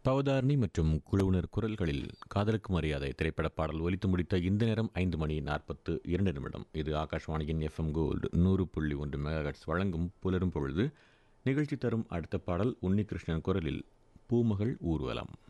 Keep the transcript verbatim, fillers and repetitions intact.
பவதாரணி மற்றும் குழுவினர் குரல்களில் காதலுக்கு மரியாதை திரைப்பட பாடல் ஒலித்து முடித்த இந்த நேரம் ஐந்து மணி நாற்பத்து இரண்டு நிமிடம். இது ஆகாஷ்வாணியின் எஃப்எம் கோல்டு நூறு புள்ளி ஒன்று மெகாஹெர்ட்ஸ் வழங்கும் புலரும் பொழுது நிகழ்ச்சி தரும் அடுத்த பாடல் உன்னிகிருஷ்ணன் குரலில் பூமகள் ஊர்வலம்.